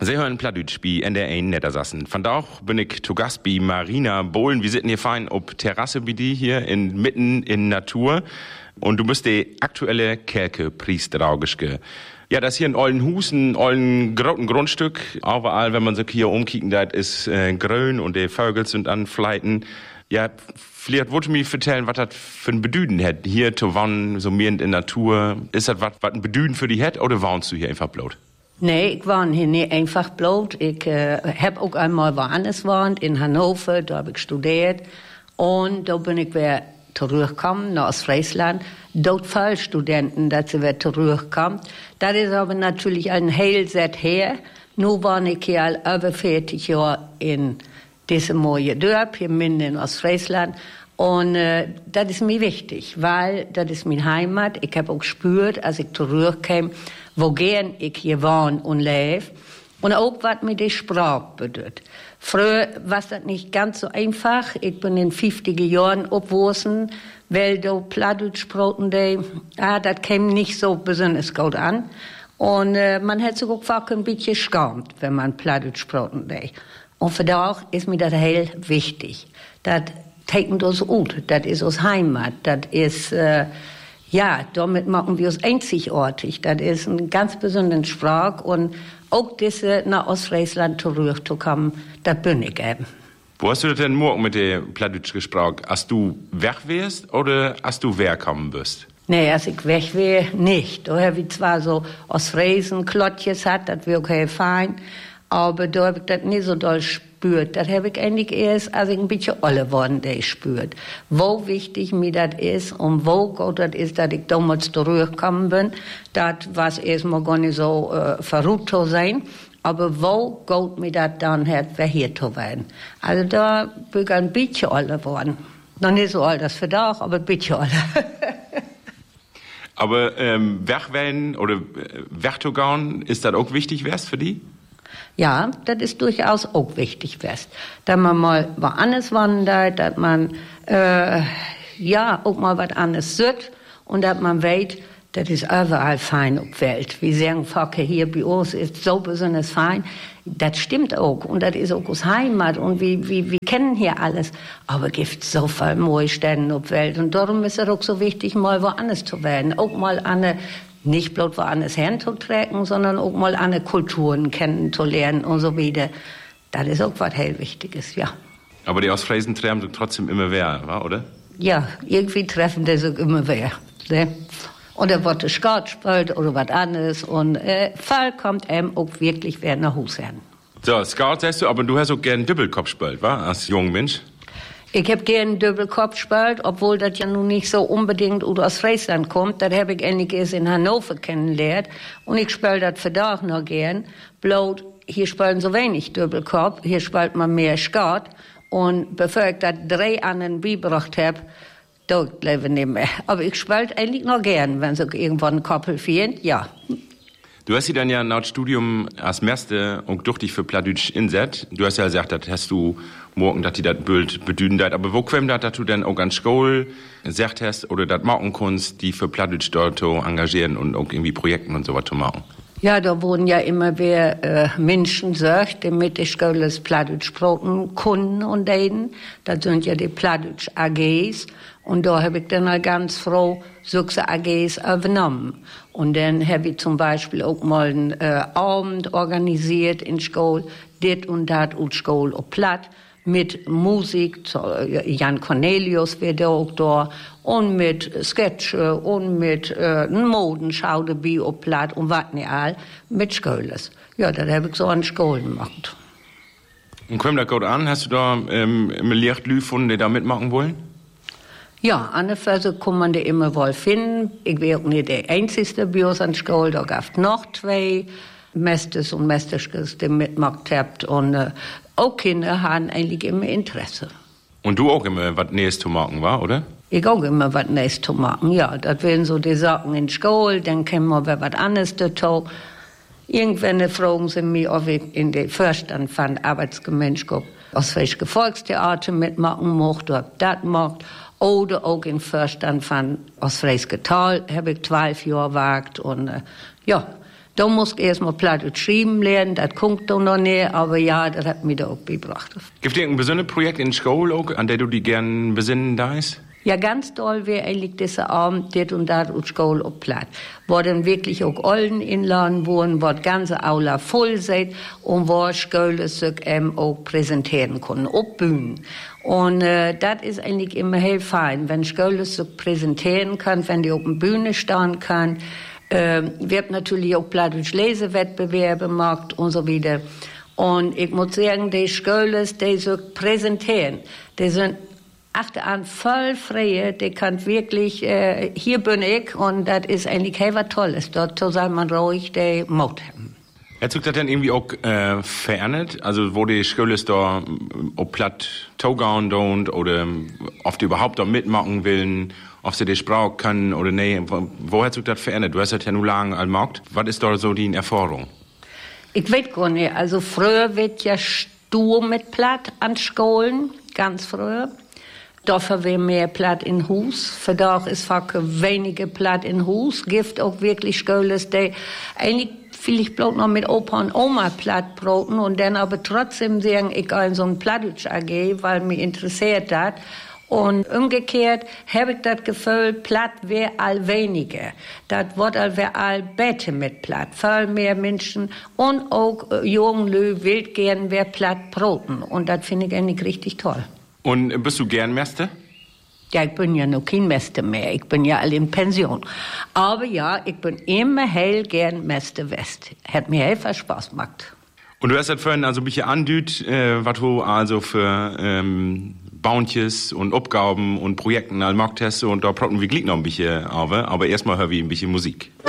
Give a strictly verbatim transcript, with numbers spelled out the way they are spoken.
Sie hören Plattdütsch bei N D R eins Niedersachsen. Vandaag bin ich zu Gast bei Marina Bohlen. Wir sitzen hier fein auf Terrasse bei dir hier in, mitten in Natur. Und du bist die aktuelle Kerkepriester. Ja, das hier in Oldenhus, ein olden großen Grundstück. Überall, wenn man sich hier umkicken, das ist äh, grün und die Vögel sind an Fleiten. Ja, vielleicht wollt ihr mir erzählen, was das für ein Bedüden hat, hier zu wohnen, so mehr in der Natur. Ist das was ein Bedüden für dich hat oder wohnst du hier einfach bloß? Nee, ich wohne hier nicht einfach bloß. Ich äh, habe auch einmal woanders gewohnt, in Hannover, da habe ich studiert. Und da bin ich wieder zurückgekommen nach Ostfriesland. Dort viele Studenten, dass sie wieder zurückkommen. Das ist aber natürlich ein Heilset her. Nun war ich hier all über vierzig Jahre in diesem neuen Dorf, hier mitten in Ostfriesland. Und äh, das ist mir wichtig, weil das ist meine Heimat. Ich habe auch gespürt, als ich zurückkam, wo gern ich hier wohne und lebe. Und auch, was mir die Sprache bedeutet. Früher war das nicht ganz so einfach. Ich bin in fünfziger Jahren aufgewachsen, weil da Plattdeutsch sprachen, ah, das kam nicht so besonders gut an. Und äh, man hat sich auch ein bisschen geschämt, wenn man Plattdeutsch sprachen. Und für das ist mir das heel wichtig. Das teilt uns aus, das ist uns Heimat, das ist, äh, ja, damit machen wir uns einzigartig. Das ist eine ganz besondere Sprache und auch diese nach Ostfriesland zurückzukommen, das bin ich eben. Wo hast du denn morgen mit der Plattdeutsch gesprochen? Hast du weg wärst oder hast du wegkommen wirst? Nee, als ich weg wäre, nicht. Da habe ich zwar so Ostfriesen, Klottjes hat, das wäre okay fein, aber da habe ich das nicht so doll spürt. Das habe ich eigentlich erst, als ich ein bisschen alle geworden bin, spürt. Wo wichtig mir das ist und wo gut das ist, dass ich damals zurückgekommen bin, das war erstmal gar nicht so äh, verrückt zu sein. Aber wo gut mir das dann hat, wer hier zu werden. Also da bin ich ein bisschen alle geworden. Noch nicht so alt, das für doch, aber ein bisschen alle. Aber ähm, wegwählen oder äh, wegzugehen, ist das auch wichtig wär's für die? Ja, das ist durchaus auch wichtig wär's. Dass man mal woanders wandert, dass man äh, ja auch mal was anderes sieht und dass man weiß, das ist überall fein auf der Welt. Wir sagen, Facke hier bei uns ist so besonders fein. Das stimmt auch. Und das ist auch aus Heimat. Und wir, wir, wir kennen hier alles. Aber es gibt so viele neue Städte auf der Welt. Und darum ist es auch so wichtig, mal woanders zu werden. Auch mal eine, nicht bloß woanders hinzutreten, sondern auch mal andere Kulturen kennenzulernen und so weiter. Das ist auch was heel Wichtiges, ja. Aber die Ostfriesen treffen sich trotzdem immer wer, wa, oder? Ja, irgendwie treffen die sich immer wer. Ne? Oder wird der Skat gespielt oder was anderes. Und äh, Fall kommt einem auch wirklich wer nach Hause hin. So, Skat sagst du, aber du hast auch gern Doppelkopf gespielt, wa? Als junger Mensch. Ich hab gern Doppelkopf gespielt, obwohl das ja nun nicht so unbedingt aus Friesland kommt. Das habe ich endlich erst in Hannover kennengelernt. Und ich spiele das für da noch gern. Bloß, hier spielen so wenig Doppelkopf, hier spielt man mehr Skat. Und bevor ich das drei anderen beigebracht habe, da lebe ich nicht mehr. Aber ich spiele eigentlich noch gern, wenn sich irgendwann ein Koppel fehlt, ja. Du hast sie dann ja nach Studium als Meister und durch dich für Plattdeutsch inset. Du hast ja gesagt, das hast du morgen, dass die das Bild bedüden dat. Aber wo kwam das, dass du dann auch an Schule gesagt hast oder das machen kannst, die für Plattdeutsch dort zu engagieren und auch irgendwie Projekten und so was zu machen? Ja, da wurden ja immer mehr äh, Menschen gesagt, die mit der Schule das Plattdeutsch sprechen können und denen. Das sind ja die Plattdeutsch A Gs. Und da habe ich dann auch ganz froh solche A Gs übernommen. Und dann habe ich zum Beispiel auch mal einen äh, Abend organisiert in Schule, dit und dat und Schule auf Platt, mit Musik, Jan Cornelius wäre da auch da, und mit Sketche und mit äh, Modenschau dabei auf Platt und was nicht all, mit Schöles. Ja, das habe ich so an Schule gemacht. Und kommt das gut an? Hast du da ähm, Leute gefunden, die da mitmachen wollen? Ja, an der Phase kann man die immer wohl finden. Ich wäre auch nicht der einzige bei uns an der Schule, da gab es noch zwei Mesters und Mesterskes, die mitgemacht habt. Und äh, auch Kinder haben eigentlich immer Interesse. Und du auch immer was Nähes zu machen, war, oder? Ich auch immer was Nähes zu machen, ja. Das wären so die Sachen in der Schule, dann können wir was anderes dazu. Irgendwann fragen sie mich, ob ich in den Vorstand von Arbeitsgemeinschaft aus welchem Volkstheater mitmachen möchte, ob das macht. Oder auch im Vorstand von Ostfriesland Tal habe ich zwölf Jahre gewagt. Und äh, ja, Da muss ich erst mal platt und schreiben lernen, das kommt doch noch nicht, aber ja, das hat mir da auch gebracht. Gibt es irgendein besonderes Projekt in der Schule, auch, an der du dich gern besinnen darfst? Ja, ganz toll wäre eigentlich dieser Abend, dit und dat und Schule auch platt. Wo dann wirklich auch Olden inladen wurden, wo die ganze Aula voll seid und wo Schule sich ähm, auch präsentieren können, auf Bühnen. Und äh, das ist eigentlich immer heel fein, wenn Schule sich präsentieren kann, wenn die auf der Bühne stehen kann. Äh, wird natürlich auch platt und Lesewettbewerbe gemacht und so weiter. Und ich muss sagen, die Schule, die sich präsentieren, die sind achteraan voll frei, die kann wirklich, äh, hier bin ich und das ist eigentlich heel was Tolles. Dort soll man ruhig die Mut haben. Hat sich das dann irgendwie auch äh, verändert? Also wo die Schule ist da ob platt Togauen don't oder ob die überhaupt da mitmachen wollen, ob sie die Sprache können oder nee, wo, wo hat sich das verändert? Du hast das ja nur lange gemacht. Was ist da so die Erfahrung? Ich weiß gar nicht, also früher wird ja stur mit platt an Schulen, ganz früher. Dafür wäre mehr platt in Hus. Für da ist faktisch weniger platt in Hus. Gibt auch wirklich Schulen, die eigentlich vielleicht bloß noch mit Opa und Oma platt broten und dann aber trotzdem sagen, ich gehe in so ein Plattdeutsch A G, weil mich interessiert das. Und umgekehrt habe ich das Gefühl, platt wäre all weniger. Das Wort all wäre all bette mit platt. Viel mehr Menschen und auch äh, jungen Leute will gern wer platt broten. Und das finde ich eigentlich richtig toll. Und bist du gern Meister? Ja, ich bin ja noch kein Meister mehr. Ich bin ja alle in Pension. Aber ja, ich bin immer hell gern Meister West. Hat mir heel viel Spaß gemacht. Und du hast das vorhin also ein bisschen andüht, äh, was du also für ähm, Bauntjes und Aufgaben und Projekten all gemacht hast. Und da brauchen wir gleich noch ein bisschen, aber, aber erstmal hören wir ein bisschen Musik.